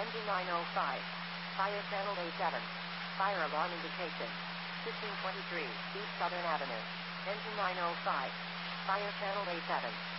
Engine 905. Fire channel A7. Fire alarm indication. 1523 East Southern Avenue. Engine 905. Fire channel A7.